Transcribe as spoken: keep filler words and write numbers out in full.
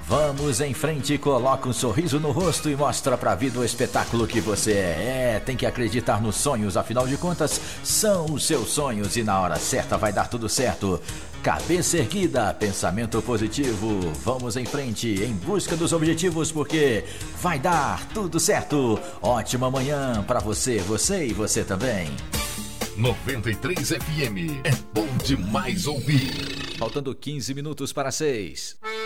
Vamos em frente, coloca um sorriso no rosto e mostra pra vida o espetáculo que você é. É, tem que acreditar nos sonhos, afinal de contas, são os seus sonhos e na hora certa vai dar tudo certo. Cabeça erguida, pensamento positivo, vamos em frente, em busca dos objetivos, porque vai dar tudo certo. Ótima manhã pra você, você e você também. noventa e três F M, é bom demais ouvir. Faltando quinze minutos para seis.